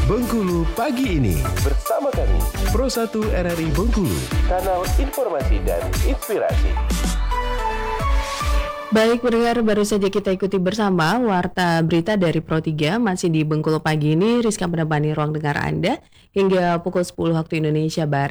Bengkulu pagi ini Bersama kami, Pro 1 RRI Bengkulu. kanal informasi dan inspirasi. Baik pendengar, baru saja kita ikuti bersama Warta Berita dari Pro 3 masih di Bengkulu pagi ini. Rizka menemani ruang dengar Anda hingga pukul 10 waktu Indonesia Barat.